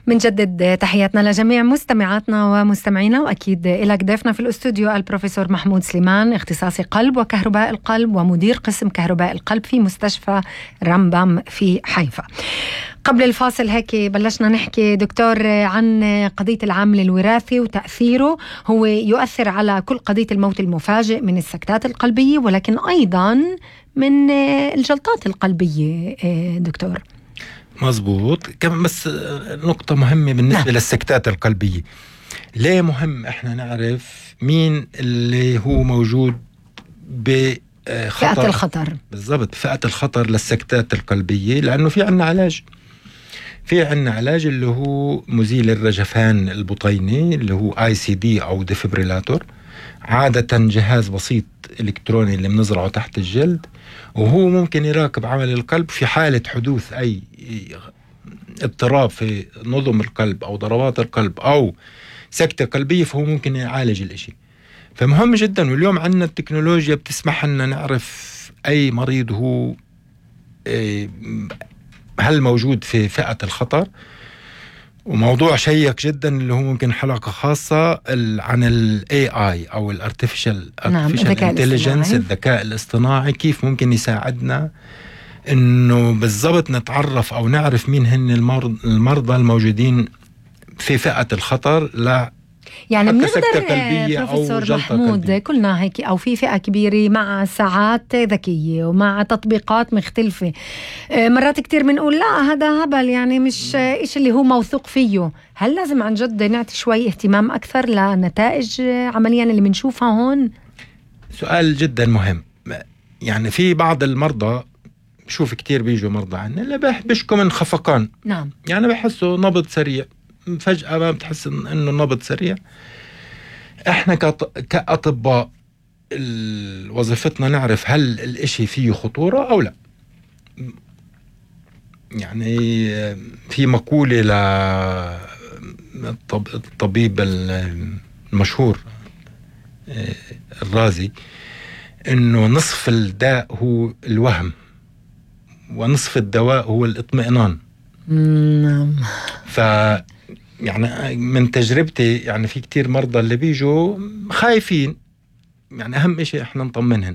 بنجدد تحياتنا لجميع مستمعاتنا ومستمعينا، وأكيد إلك ضيفنا في الأستوديو البروفيسور محمود سليمان، اختصاصي قلب وكهرباء القلب ومدير قسم كهرباء القلب في مستشفى رمبام في حيفا. قبل الفاصل هيك بلشنا نحكي دكتور عن قضية العامل الوراثي وتأثيره، هو يؤثر على كل قضية الموت المفاجئ من السكتات القلبية ولكن أيضا من الجلطات القلبية دكتور. مزبوط. كم بس نقطة مهمة بالنسبة للسكتات القلبية. ليه مهم احنا نعرف مين اللي هو موجود فئة الخطر؟ بالضبط، فئة الخطر للسكتات القلبية، لأنه في عنا علاج اللي هو مزيل الرجفان البطيني اللي هو ICD أو ديفبريلاتور، عادة جهاز بسيط إلكتروني اللي بنزرعه تحت الجلد، وهو ممكن يراقب عمل القلب في حالة حدوث أي اضطراب في نظم القلب أو ضربات القلب أو سكتة قلبية، فهو ممكن يعالج الإشي. فمهم جدا، واليوم عندنا التكنولوجيا بتسمح لنا نعرف أي مريض هو هل موجود في فئة الخطر. وموضوع شيق جدا اللي هو ممكن حلقة خاصة عن ال AI أو ال Artificial Intelligence، الذكاء الاصطناعي، كيف ممكن يساعدنا إنه بالضبط نتعرف أو نعرف مين هن المرضى الموجودين في فئة الخطر، لا يعني بنقدر بروفيسور محمود كلنا هيك أو في فئة كبيرة مع ساعات ذكية ومع تطبيقات مختلفة، مرات كتير بنقول لا هذا هبل، يعني مش إيش اللي هو موثوق فيه. هل لازم عن جد نعطي شوي اهتمام أكثر لنتائج عمليا اللي بنشوفها هون؟ سؤال جدا مهم. يعني في بعض المرضى، بشوف كتير بيجوا مرضى عنا اللي بيشكوا من خفقان. نعم. يعني بحسوا نبض سريع، فجأة ما بتحس إنه النبض سريع. إحنا كأطباء وظيفتنا نعرف هل الإشي فيه خطورة أو لا. يعني في مقولة للطبيب المشهور الرازي إنه نصف الداء هو الوهم ونصف الدواء هو الاطمئنان. نعم. يعني من تجربتي، يعني في كتير مرضى اللي بيجوا خايفين، يعني أهم إشي إحنا نطمنهن.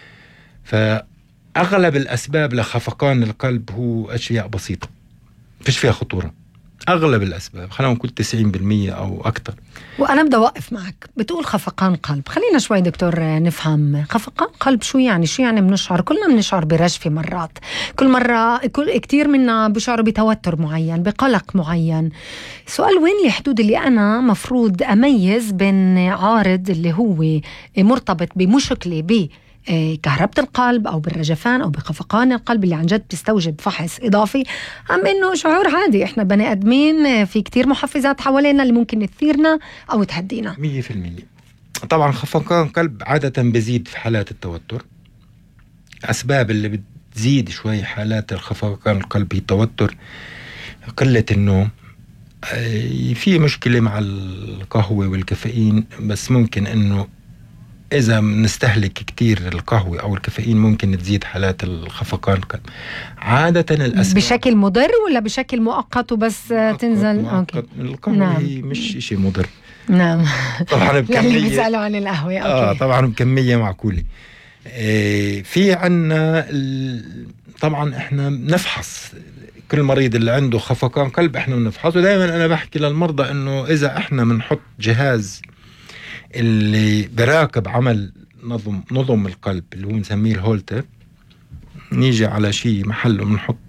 فأغلب الأسباب لخفقان القلب هو أشياء بسيطة فيش فيها خطورة. أغلب الأسباب، خلينا نقول 90% أو أكتر. وأنا بدي أوقف معك، بتقول خفقان قلب، خلينا شوي دكتور نفهم خفقان قلب شو يعني بنشعر؟ كلنا بنشعر برجفة مرات، كل مرة كتير منا بشعروا بتوتر معين، بقلق معين. سؤال وين الحدود اللي أنا مفروض أميز بين عارض اللي هو مرتبط بمشكلة كهربة القلب أو بالرجفان أو بخفقان القلب اللي عن جد بتستوجب فحص إضافي، أم إنه شعور عادي إحنا بني أدمين في كتير محفزات حوالينا اللي ممكن تثيرنا أو تهدينا؟ 100%. طبعا خفقان قلب عادة بزيد في حالات التوتر. أسباب اللي بتزيد شوي حالات الخفقان القلبي التوتر، قلة النوم، في مشكلة مع القهوة والكافيين، بس ممكن إنه إذا نستهلك كتير القهوة أو الكافيين ممكن تزيد حالات الخفقان القلب. عادة الأسباب بشكل مضر ولا بشكل مؤقت وبس تنزل؟ مؤقت. القهوة نعم. هي مش إشي مضر. نعم. طبعا اللي بيسألوا عن القهوة. طبعا بكمية معقولة. في عنا طبعا إحنا نفحص كل مريض اللي عنده خفقان قلب، إحنا بنفحصه. ودائما أنا بحكي للمرضى إنه إذا إحنا بنحط جهاز اللي براقب عمل نظم القلب اللي هو نسميه الهولتر، نيجي على شيء محله بنحط